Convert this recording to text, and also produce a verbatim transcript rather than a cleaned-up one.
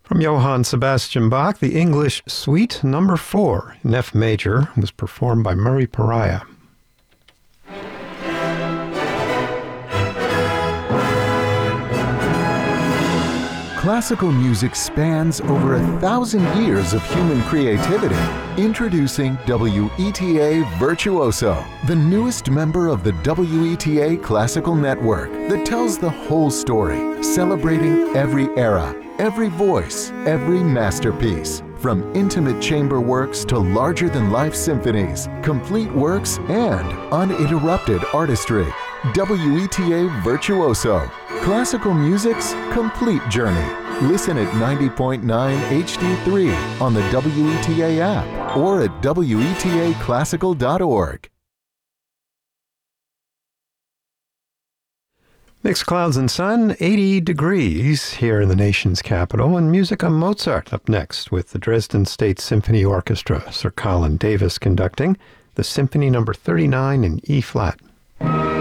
From Johann Sebastian Bach, the English Suite Number four in F major was performed by Murray Pariah. Classical music spans over a thousand years of human creativity. Introducing W E T A Virtuoso, the newest member of the W E T A Classical Network that tells the whole story, celebrating every era, every voice, every masterpiece. From intimate chamber works to larger-than-life symphonies, complete works, and uninterrupted artistry. W E T A Virtuoso, classical music's complete journey. Listen at ninety point nine H D three on the W E T A app or at W E T A classical dot org. Mixed clouds and sun, eighty degrees here in the nation's capital, and music on Mozart up next with the Dresden State Symphony Orchestra, Sir Colin Davis conducting the Symphony Number thirty-nine in E-flat.